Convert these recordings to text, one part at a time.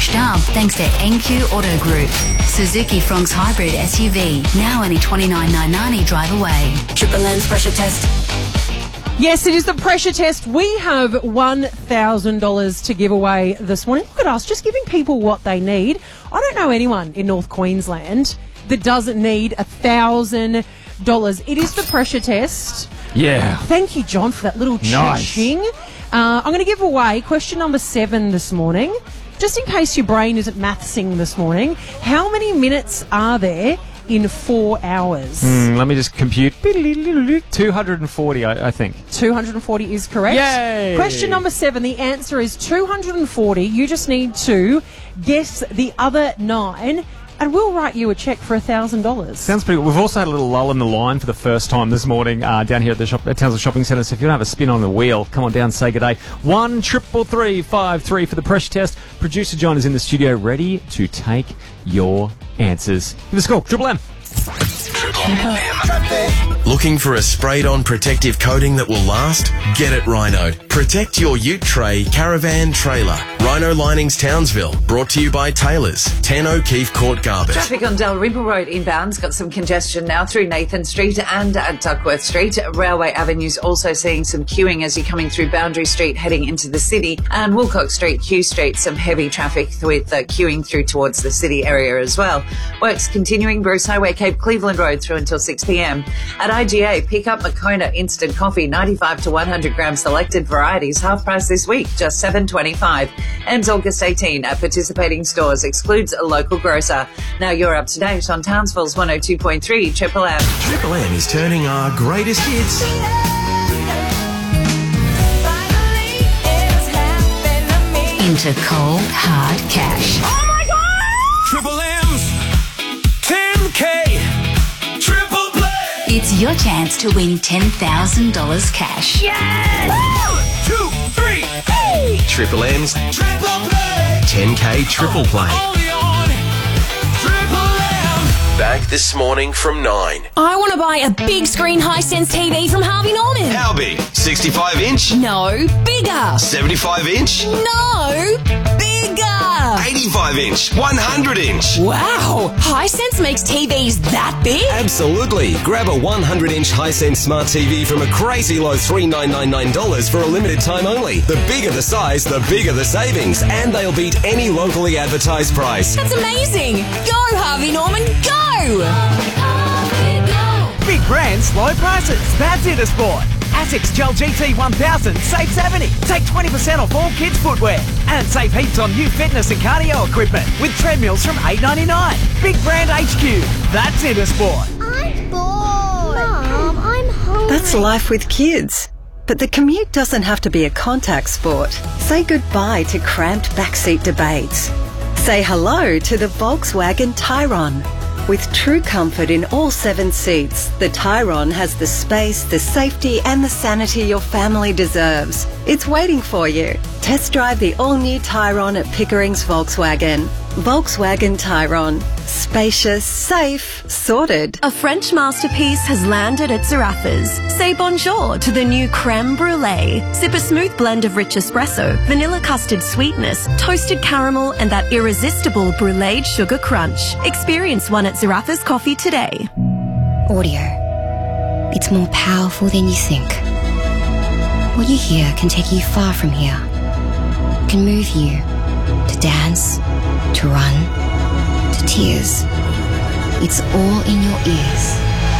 cashed up thanks to NQ Auto Group. Suzuki Fronx Hybrid SUV, now only $29,990 drive away. Triple M's pressure test. Yes, it is the pressure test. We have $1,000 to give away this morning. Look at us, just giving people what they need. I don't know anyone in North Queensland that doesn't need $1,000. It is the pressure test. Yeah. Thank you, John, for that little ching. I'm going to give away question number 7 this morning. Just in case your brain isn't mathsing this morning, how many minutes are there in 4 hours? Let me just compute. 240, I think. 240 is correct. Yay! Question number 7, the answer is 240. You just need to guess the other 9, and we'll write you a cheque for $1,000. Sounds pretty good. We've also had a little lull in the line for the first time this morning down here at the Townsville Shopping Centre. So if you don't have a spin on the wheel, come on down and say good day. 1-333-53 for the pressure test. Producer John is in the studio ready to take your answers. Give us a call. Triple M. Looking for a sprayed-on protective coating that will last? Get it Rhino. Protect your ute tray, caravan, trailer. Rhino Linings Townsville. Brought to you by Taylors. 10 O'Keefe Court Garbage. Traffic on Dalrymple Road inbound's got some congestion now through Nathan Street and at Duckworth Street. Railway Avenue's also seeing some queuing as you're coming through Boundary Street heading into the city. And Woolcock Street, Kew Street, some heavy traffic with queuing through towards the city area as well. Works continuing Bruce Highway, Cape Cleveland Road through until 6 p.m. At IGA, pick up Moccona Instant Coffee, 95 to 100 gram selected varieties, half price this week, just $7.25. Ends August 18 at participating stores, excludes a local grocer. Now you're up to date on Townsville's 102.3 Triple M. Triple M is turning our greatest hits Into cold, hard cash. Oh my God! Triple M's 10K Triple Play. It's your chance to win $10,000 cash. Yes! 1, 2, 3. Hey! Triple M's Triple Play. 10K Triple Play. Only on Triple M. Back this morning from 9. I want to buy a big screen Hisense TV from Harvey Norman. How big? 65 inch? No, bigger. 75 inch? No, bigger. 85 inch? 100 inch? Wow, Hisense makes TVs that big? Absolutely. Grab a 100-inch Hisense Smart TV from a crazy low $3,999 for a limited time only. The bigger the size, the bigger the savings, and they'll beat any locally advertised price. That's amazing. Go, Harvey Norman, go! Big brands, low prices. That's Intersport. Asics Gel GT 1000, save 70. Take 20% off all kids' footwear. And save heaps on new fitness and cardio equipment with treadmills from $8.99. Big brand HQ. That's Intersport. I'm bored. Mom, I'm hungry. That's life with kids. But the commute doesn't have to be a contact sport. Say goodbye to cramped backseat debates. Say hello to the Volkswagen Tyrone. With true comfort in all 7 seats, the Tyrone has the space, the safety and the sanity your family deserves. It's waiting for you. Test drive the all-new Tyrone at Pickering's Volkswagen. Volkswagen Tyrone. Spacious, safe, sorted. A French masterpiece has landed at Zarrafas. Say bonjour to the new creme brulee. Sip a smooth blend of rich espresso, vanilla custard sweetness, toasted caramel, and that irresistible bruleed sugar crunch. Experience one at Zarrafas Coffee today. Audio. It's more powerful than you think. What you hear can take you far from here. It can move you to dance, to run, to tears. It's all in your ears.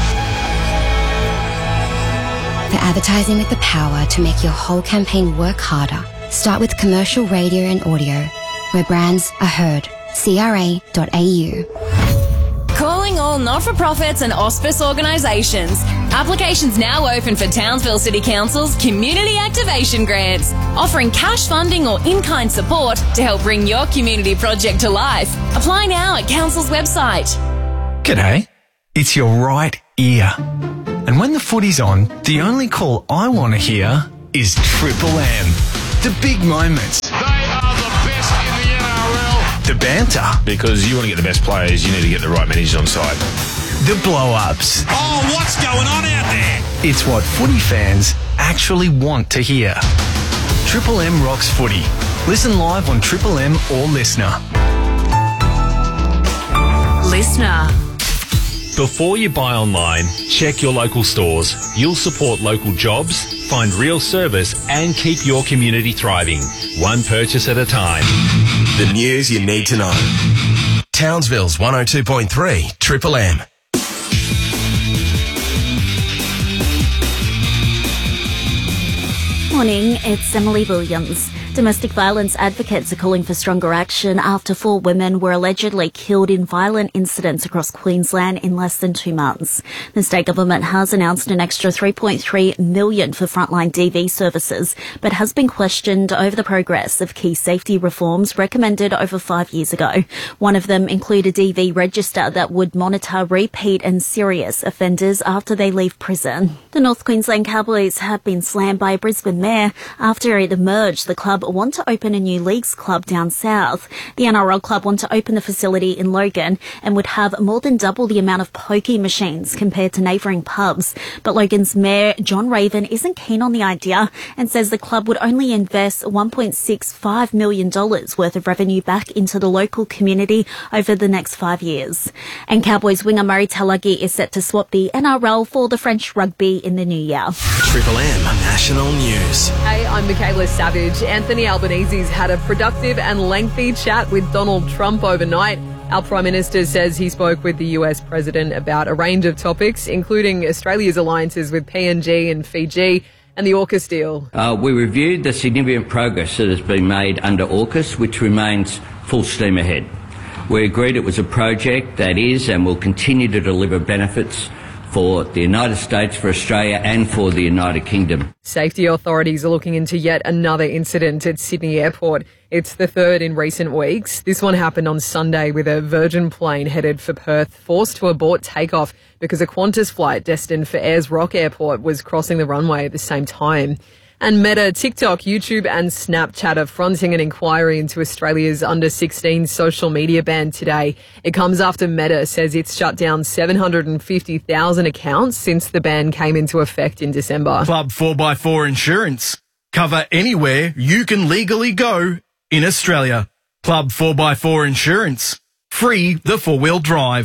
For advertising with the power to make your whole campaign work harder, start with commercial radio and audio, where brands are heard. CRA.au. Calling all not-for-profits and auspice organisations. Applications now open for Townsville City Council's Community Activation Grants, offering cash funding or in-kind support to help bring your community project to life. Apply now at Council's website. G'day. It's your right ear. And when the footy's on, the only call I want to hear is Triple M. The big moments. They are the best in the NRL. The banter. Because you want to get the best players, you need to get the right managers on side. The blow-ups. Oh, what's going on out there? It's what footy fans actually want to hear. Triple M rocks footy Listen live on Triple M or Listener. Listener. Before you buy online, check your local stores. You'll support local jobs, find real service and keep your community thriving. One purchase at a time. The news you need to know. Townsville's 102.3 Triple M. Morning, it's Emily Williams. Domestic violence advocates are calling for stronger action after 4 women were allegedly killed in violent incidents across Queensland in less than 2 months. The state government has announced an extra $3.3 million for frontline DV services, but has been questioned over the progress of key safety reforms recommended over 5 years ago. One of them included a DV register that would monitor repeat and serious offenders after they leave prison. The North Queensland Cowboys have been slammed by a Brisbane mayor after it emerged the club want to open a new leagues club down south. The NRL club want to open the facility in Logan and would have more than double the amount of pokie machines compared to neighbouring pubs. But Logan's mayor, John Raven, isn't keen on the idea and says the club would only invest $1.65 million worth of revenue back into the local community over the next 5 years. And Cowboys winger Murray Talagi is set to swap the NRL for the French rugby in the new year. Triple M National News. Hey, I'm Michaela Savage. Anthony Albanese's had a productive and lengthy chat with Donald Trump overnight. Our Prime Minister says he spoke with the US President about a range of topics, including Australia's alliances with PNG and Fiji and the AUKUS deal. We reviewed the significant progress that has been made under AUKUS, which remains full steam ahead. We agreed it was a project that is and will continue to deliver benefits for the United States, for Australia and for the United Kingdom. Safety authorities are looking into yet another incident at Sydney Airport. It's the third in recent weeks. This one happened on Sunday with a Virgin plane headed for Perth forced to abort takeoff because a Qantas flight destined for Ayers Rock Airport was crossing the runway at the same time. And Meta, TikTok, YouTube and Snapchat are fronting an inquiry into Australia's under-16 social media ban today. It comes after Meta says it's shut down 750,000 accounts since the ban came into effect in December. Club 4x4 Insurance. Cover anywhere you can legally go in Australia. Club 4x4 Insurance. Free the four-wheel drive.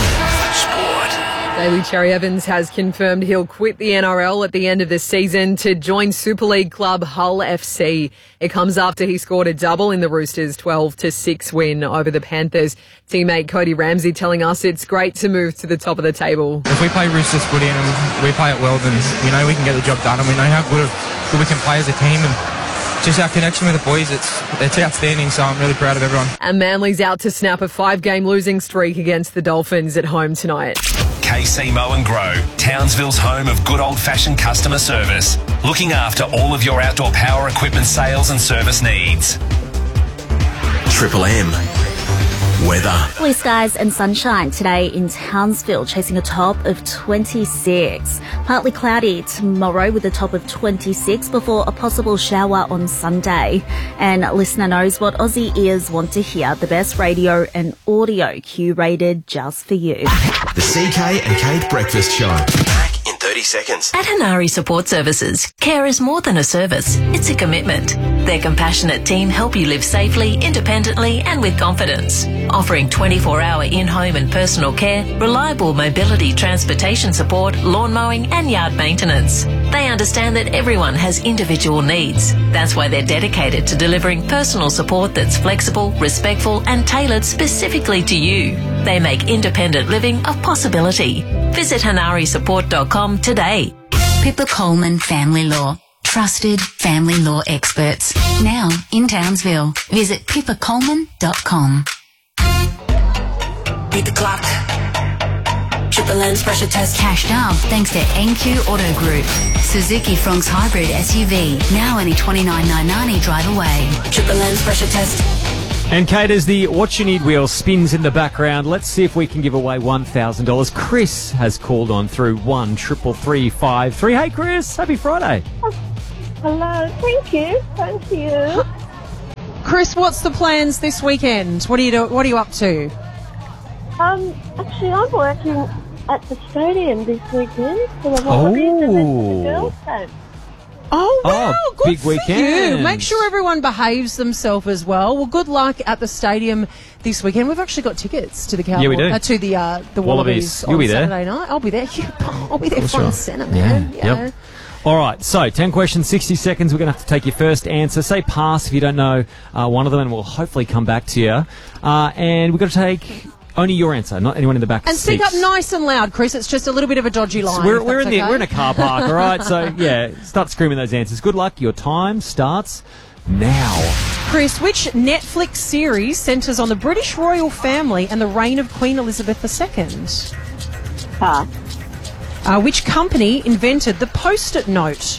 Daly Cherry Evans has confirmed he'll quit the NRL at the end of the season to join Super League club Hull FC. It comes after he scored a double in the Roosters' 12-6 win over the Panthers. Teammate Cody Ramsey telling us it's great to move to the top of the table. If we play Roosters footy and we play it well, then we know we can get the job done and we know how good we can play as a team, and just our connection with the boys, it's outstanding, so I'm really proud of everyone. And Manly's out to snap a 5-game losing streak against the Dolphins at home tonight. KC Mow and Grow, Townsville's home of good old-fashioned customer service, looking after all of your outdoor power equipment sales and service needs. Triple M weather. Blue skies and sunshine today in Townsville, chasing a top of 26. Partly cloudy tomorrow with a top of 26 before a possible shower on Sunday. And listener knows what Aussie ears want to hear. The best radio and audio curated just for you. The CK and Kate Breakfast Show. Back in 30 seconds. At Hanari Support Services, care is more than a service, it's a commitment. Their compassionate team help you live safely, independently and with confidence. Offering 24-hour in-home and personal care, reliable mobility transportation support, lawn mowing and yard maintenance. They understand that everyone has individual needs. That's why they're dedicated to delivering personal support that's flexible, respectful and tailored specifically to you. They make independent living a possibility. Visit hanarisupport.com today. Pippa Coleman Family Law. Trusted family law experts. Now in Townsville. Visit pippacoleman.com. Beat the clock. Triple M's pressure test. Cashed up thanks to NQ Auto Group. Suzuki Fronx Hybrid SUV. Now only $29,990 drive away. Triple M's pressure test. And Kate, as the What You Need wheel spins in the background, let's see if we can give away $1,000. Chris has called on through 1-333-5-3. Hey Chris, happy Friday. Hello, thank you. Thank you. Chris, what's the plans this weekend? What are you up to? Actually, I'm working at the stadium this weekend for the holidays and then for the girls' game. Oh, wow. Good big for weekend. you. Make sure everyone behaves themselves as well. Well, good luck at the stadium this weekend. We've actually got tickets to the Cowboys. Yeah, we do. To the Wallabies You'll on be there. Saturday night. I'll be there. I'll be there front and centre, Yeah. man. Yeah. Yep. All right, so 10 questions, 60 seconds. We're going to have to take your first answer. Say pass if you don't know one of them, and we'll hopefully come back to you. And we've got to take only your answer, not anyone in the back And speak seats. up nice and loud, Chris. It's just a little bit of a dodgy line. So if we're that's in okay. we're in a car park, all right? So, yeah, start screaming those answers. Good luck. Your time starts now. Chris, which Netflix series centres on the British royal family and the reign of Queen Elizabeth II? Pass. Which company invented the Post-it note?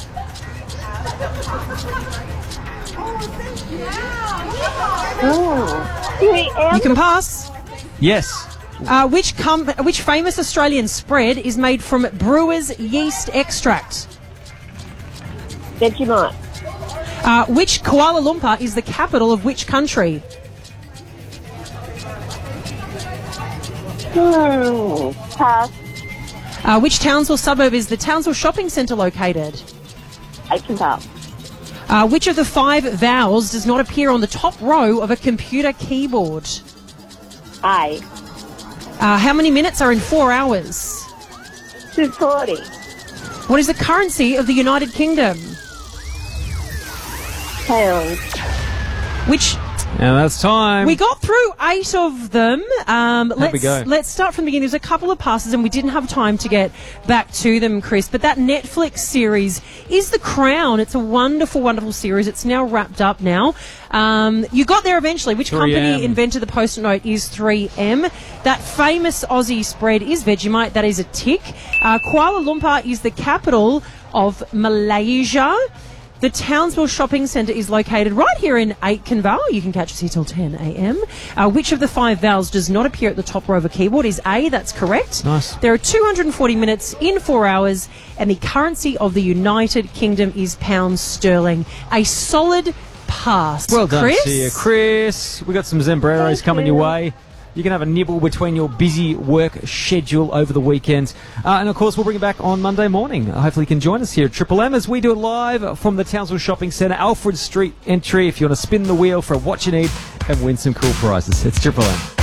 You can pass. Yes. Which famous Australian spread is made from brewer's yeast extract? Vegemite. Which Kuala Lumpur is the capital of which country? Pass. Which Townsville suburb is the Townsville shopping centre located? Aikenvale. Which of the 5 vowels does not appear on the top row of a computer keyboard? A. How many minutes are in 4 hours? 240. What is the currency of the United Kingdom? Pound. Which... Now that's time. We got through 8 of them. we go. Let's start from the beginning. There's a couple of passes and we didn't have time to get back to them, Chris. But that Netflix series is The Crown. It's a wonderful, wonderful series. It's now wrapped up now. You got there eventually. Which 3M. company invented the Post-it note is 3M. That famous Aussie spread is Vegemite. That is a tick. Kuala Lumpur is the capital of Malaysia. The Townsville Shopping Centre is located right here in Aikenvale. You can catch us here till 10 a.m. Which of the 5 vowels does not appear at the top row of a keyboard is A. That's correct. Nice. There are 240 minutes in 4 hours, and the currency of the United Kingdom is pounds sterling. A solid pass. Well done Chris. to you, Chris. We got some Zambreros coming your way. You can have a nibble between your busy work schedule over the weekend. And, of course, we'll bring it back on Monday morning. Hopefully you can join us here at Triple M as we do it live from the Townsville Shopping Centre, Alfred Street entry, if you want to spin the wheel for what you need and win some cool prizes. It's Triple M.